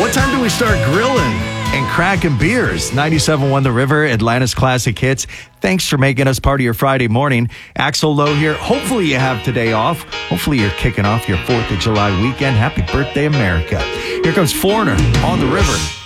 What time do we start grilling and cracking beers? 97.1 The River, Atlanta's classic hits. Thanks for making us part of your Friday morning. Axel Lowe here. Hopefully you have today off. Hopefully you're kicking off your 4th of July weekend. Happy birthday, America. Here comes Foreigner on The River.